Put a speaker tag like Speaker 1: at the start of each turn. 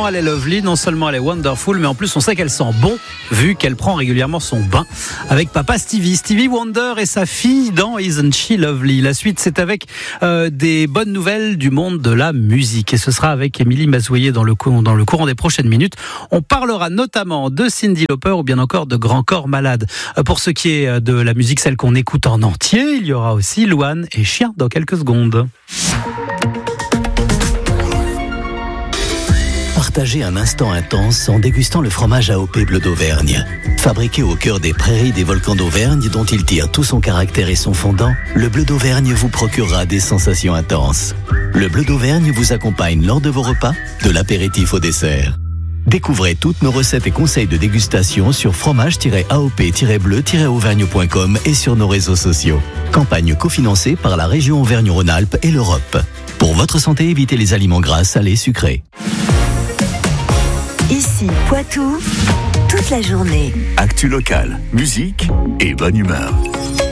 Speaker 1: seulement elle est lovely, non seulement elle est wonderful, mais en plus on sait qu'elle sent bon, vu qu'elle prend régulièrement son bain avec papa Stevie Wonder et sa fille dans Isn't She Lovely. La suite, c'est avec des bonnes nouvelles du monde de la musique. Et ce sera avec Émilie Mazoyer dans le courant des prochaines minutes. On parlera notamment de Cyndi Lauper ou bien encore de Grand Corps Malade. Pour ce qui est de la musique, celle qu'on écoute en entier, il y aura aussi Louane et Chien dans quelques secondes.
Speaker 2: Partagez un instant intense en dégustant le fromage AOP Bleu d'Auvergne. Fabriqué au cœur des prairies des volcans d'Auvergne dont il tire tout son caractère et son fondant, le Bleu d'Auvergne vous procurera des sensations intenses. Le Bleu d'Auvergne vous accompagne lors de vos repas, de l'apéritif au dessert. Découvrez toutes nos recettes et conseils de dégustation sur fromage-aop-bleu-auvergne.com et sur nos réseaux sociaux. Campagne cofinancée par la région Auvergne-Rhône-Alpes et l'Europe. Pour votre santé, évitez les aliments gras, salés, sucrés.
Speaker 3: Ici, Poitou, toute la journée.
Speaker 4: Actu locale, musique et bonne humeur.